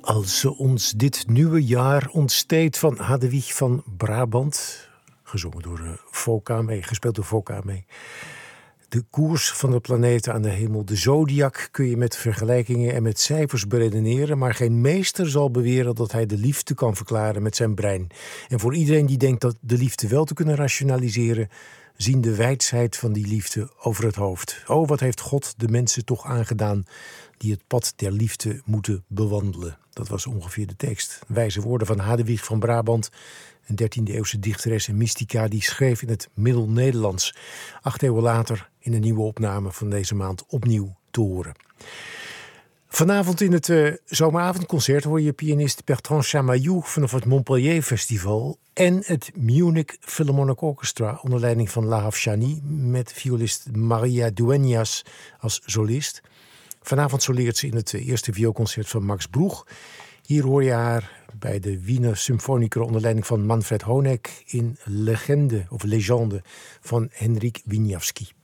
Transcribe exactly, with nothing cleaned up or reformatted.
Als ze ons dit nieuwe jaar ontsteekt van Hadewig van Brabant, gezongen door uh, Fokame, gespeeld door Fokame. De koers van de planeten aan de hemel, de zodiac, kun je met vergelijkingen en met cijfers beredeneren, maar geen meester zal beweren dat hij de liefde kan verklaren met zijn brein. En voor iedereen die denkt dat de liefde wel te kunnen rationaliseren, zien de weidsheid van die liefde over het hoofd. Oh, wat heeft God de mensen toch aangedaan die het pad der liefde moeten bewandelen. Dat was ongeveer de tekst. Wijze woorden van Hadewig van Brabant, een dertiende-eeuwse dichteres en mystica, die schreef in het Middel-Nederlands. Acht eeuwen later in een nieuwe opname van deze maand opnieuw te horen. Vanavond in het uh, zomeravondconcert hoor je pianist Bertrand Chamayou vanaf het Montpellier Festival en het Munich Philharmonic Orchestra onder leiding van Lahav Shani met violist Maria Dueñas als solist. Vanavond soleert ze in het eerste vioolconcert van Max Bruch. Hier hoor je haar bij de Wiener Symfoniker onder leiding van Manfred Honeck in Legende of Legende van Henryk Wieniawski.